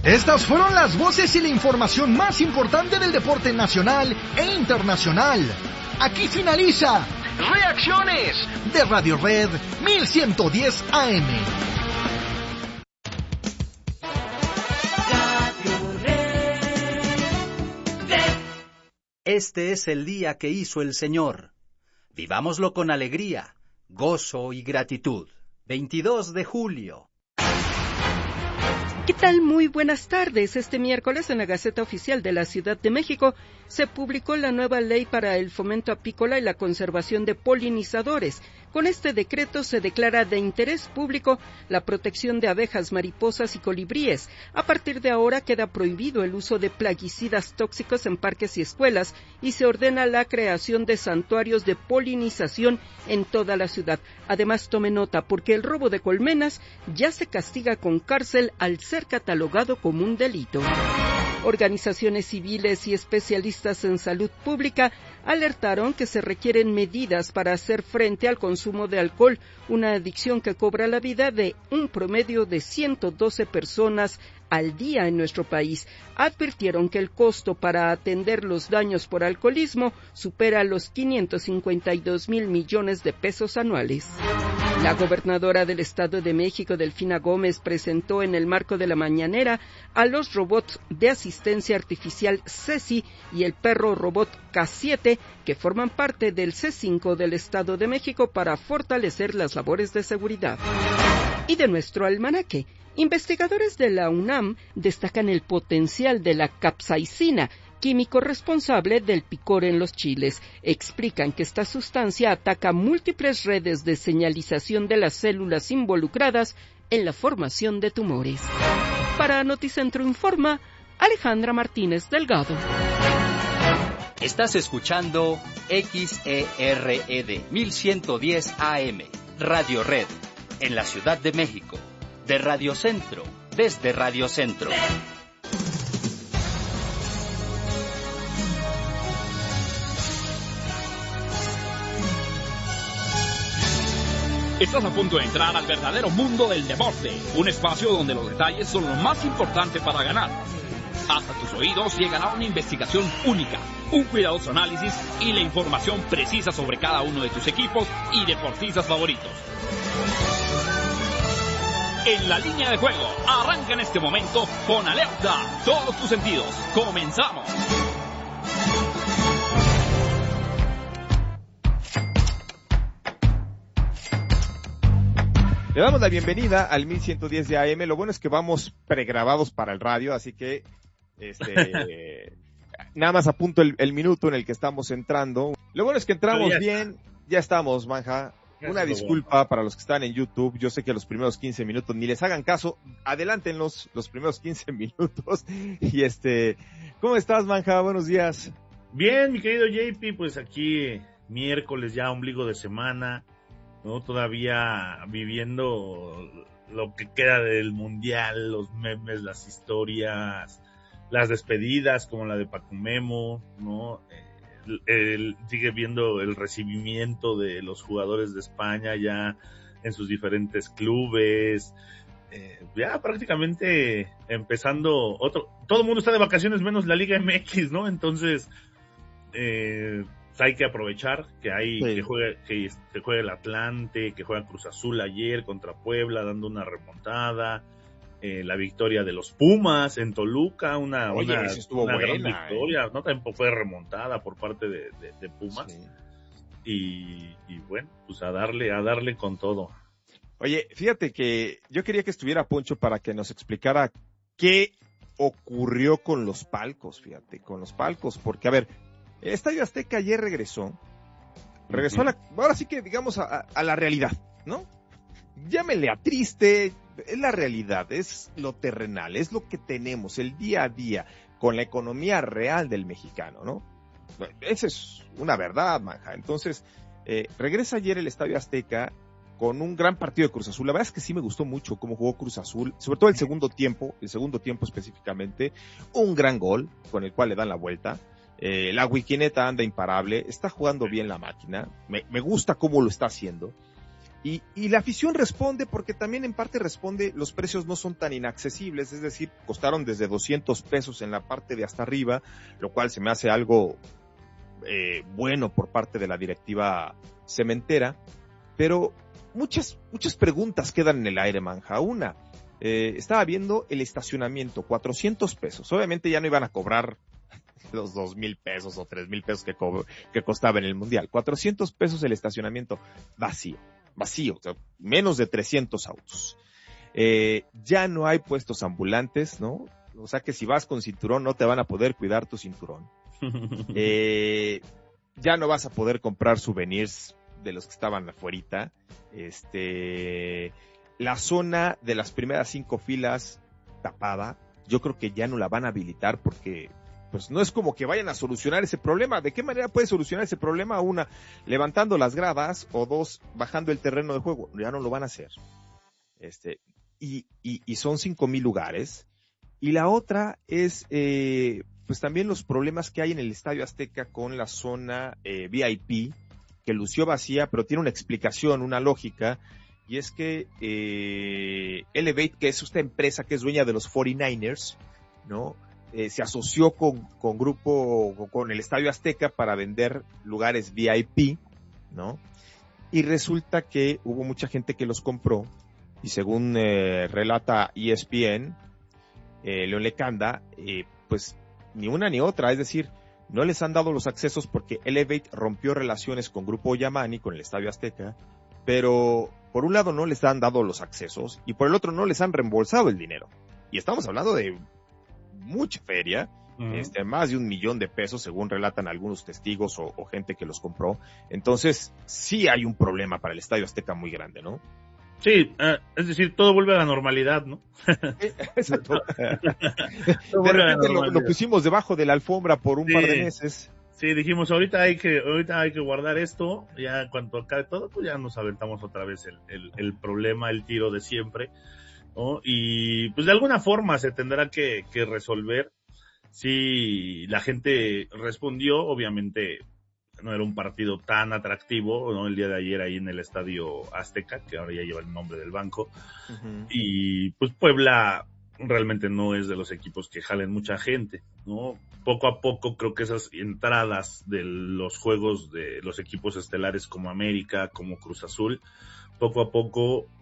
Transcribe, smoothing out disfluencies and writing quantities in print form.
Estas fueron las voces y la información más importante del deporte nacional e internacional. Aquí finaliza Reacciones de Radio Red 1110 AM. Este es el día que hizo el Señor. Vivámoslo con alegría, gozo y gratitud. 22 de julio. ¿Qué tal? Muy buenas tardes. Este miércoles en la Gaceta Oficial de la Ciudad de México se publicó la nueva ley para el fomento apícola y la conservación de polinizadores. Con este decreto se declara de interés público la protección de abejas, mariposas y colibríes. A partir de ahora queda prohibido el uso de plaguicidas tóxicos en parques y escuelas y se ordena la creación de santuarios de polinización en toda la ciudad. Además, tome nota porque el robo de colmenas ya se castiga con cárcel al ser catalogado como un delito. Organizaciones civiles y especialistas en salud pública alertaron que se requieren medidas para hacer frente al consumo de alcohol, una adicción que cobra la vida de un promedio de 112 personas al día en nuestro país. Advirtieron que el costo para atender los daños por alcoholismo supera los 552,000 millones de pesos anuales. La gobernadora del Estado de México, Delfina Gómez, presentó en el marco de la mañanera a los robots de asistencia artificial Ceci y el perro robot K7, que forman parte del C5 del Estado de México para fortalecer las labores de seguridad. Y de nuestro almanaque, investigadores de la UNAM destacan el potencial de la capsaicina, químico responsable del picor en los chiles. Explican que esta sustancia ataca múltiples redes de señalización de las células involucradas en la formación de tumores. Para Noticentro Informa, Alejandra Martínez Delgado. Estás escuchando XERED 1110 AM, Radio Red, en la Ciudad de México. De Radio Centro, desde Radio Centro. Estás a punto de entrar al verdadero mundo del deporte, un espacio donde los detalles son lo más importante para ganar. Hasta tus oídos llegará una investigación única, un cuidadoso análisis y la información precisa sobre cada uno de tus equipos y deportistas favoritos. En la línea de juego, arranca en este momento con alerta todos tus sentidos. ¡Comenzamos! Le damos la bienvenida al 1110 de AM. Lo bueno es que vamos pregrabados para el radio, así que nada más apunto el minuto en el que estamos entrando. Lo bueno es que entramos bien, ya estamos, Manja. Una disculpa para los que están en YouTube. Yo sé que los primeros 15 minutos ni les hagan caso. Adelántenlos los primeros 15 minutos. Y ¿cómo estás, Manja? Buenos días. Bien, mi querido JP, pues aquí miércoles ya, ombligo de semana, ¿no? Todavía viviendo lo que queda del mundial, los memes, las historias, las despedidas como la de Paco Memo, ¿no? Sigue viendo el recibimiento de los jugadores de España ya en sus diferentes clubes, ya prácticamente empezando todo el mundo está de vacaciones menos la Liga MX, ¿no? Entonces hay que aprovechar que se juegue el Atlante, que juega Cruz Azul ayer contra Puebla dando una remontada, la victoria de los Pumas en Toluca, una gran victoria, ¿no? También fue remontada por parte de Pumas. Sí. Y bueno, pues a darle con todo. Oye, fíjate que yo quería que estuviera Poncho para que nos explicara qué ocurrió con los palcos, porque a ver, el Estadio Azteca ayer regresó ahora sí que digamos a la realidad, ¿no? Llámenle a triste, es la realidad, es lo terrenal, es lo que tenemos, el día a día, con la economía real del mexicano, ¿no? Esa es una verdad, Manja. Entonces, regresa ayer el Estadio Azteca con un gran partido de Cruz Azul. La verdad es que sí me gustó mucho cómo jugó Cruz Azul, sobre todo el segundo tiempo específicamente, un gran gol con el cual le dan la vuelta. La Wikineta anda imparable, está jugando bien la máquina, me gusta cómo lo está haciendo. Y la afición responde porque también en parte responde, los precios no son tan inaccesibles, es decir, costaron desde 200 pesos en la parte de hasta arriba, lo cual se me hace algo bueno por parte de la directiva cementera, pero muchas preguntas quedan en el aire, Manja. Una, estaba viendo el estacionamiento, 400 pesos, obviamente ya no iban a cobrar los 2,000 pesos o 3,000 pesos que costaba en el Mundial, 400 pesos el estacionamiento vacío, o sea, menos de 300 autos. Ya no hay puestos ambulantes, ¿no? O sea que si vas con cinturón no te van a poder cuidar tu cinturón. Ya no vas a poder comprar souvenirs de los que estaban afuerita. La zona de las primeras 5 filas tapada, yo creo que ya no la van a habilitar porque pues no es como que vayan a solucionar ese problema. ¿De qué manera puede solucionar ese problema? Una, levantando las gradas, o dos, bajando el terreno de juego. Ya no lo van a hacer. Y son 5,000 lugares. Y la otra es, pues también los problemas que hay en el Estadio Azteca con la zona VIP, que lució vacía, pero tiene una explicación, una lógica, y es que Elevate, que es esta empresa que es dueña de los 49ers, ¿no? Se asoció con el Estadio Azteca para vender lugares VIP, ¿no? Y resulta que hubo mucha gente que los compró, y según relata ESPN, León Lecanda, pues ni una ni otra, es decir, no les han dado los accesos porque Elevate rompió relaciones con Grupo Yamani, con el Estadio Azteca, pero por un lado no les han dado los accesos y por el otro no les han reembolsado el dinero. Y estamos hablando de mucha feria, más de 1 millón de pesos, según relatan algunos testigos o gente que los compró. Entonces, sí hay un problema para el Estadio Azteca muy grande, ¿no? Sí, es decir, todo vuelve a la normalidad, ¿no? Exacto. De repente lo pusimos debajo de la alfombra por un par de meses. Sí, dijimos, ahorita hay que guardar esto, ya en cuanto acabe todo, pues ya nos aventamos otra vez el problema, el tiro de siempre, ¿no? Y pues de alguna forma se tendrá que resolver. Sí, la gente respondió, obviamente no era un partido tan atractivo, ¿no? El día de ayer ahí en el Estadio Azteca, que ahora ya lleva el nombre del banco. Uh-huh. Y pues Puebla realmente no es de los equipos que jalen mucha gente, ¿no? Poco a poco creo que esas entradas de los juegos de los equipos estelares como América, como Cruz Azul, poco a poco